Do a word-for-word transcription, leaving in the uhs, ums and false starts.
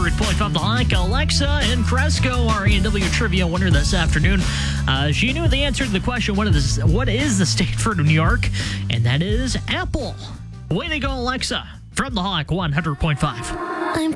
hundred point five The Hawk. Alexa and Cresco, our A and W trivia winner this afternoon. Uh, she knew the answer to the question, what is, what is the state for New York? And that is Apple. Way to go, Alexa. From The Hawk, one hundred point five.